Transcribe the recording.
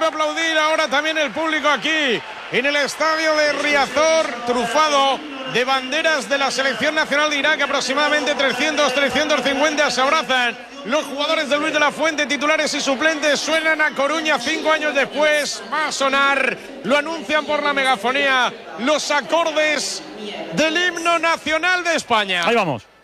vuelve a aplaudir ahora también el público aquí en el estadio de Riazor, trufado de banderas de la selección nacional de Irak. Aproximadamente 300-350 se abrazan los jugadores de Luis de la Fuente, titulares y suplentes. Suenan a Coruña 5 años después. Va a sonar, lo anuncian por la megafonía, los acordes del himno nacional de España. Ahí vamos.